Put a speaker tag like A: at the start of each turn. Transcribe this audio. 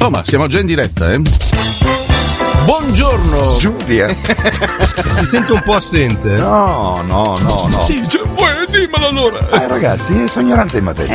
A: Oh, ma siamo già in diretta, eh? Buongiorno
B: Giulia.
C: Ti sento un po' assente.
B: No.
A: Sì, dimmelo allora.
B: Ragazzi, sono ignorante in materia.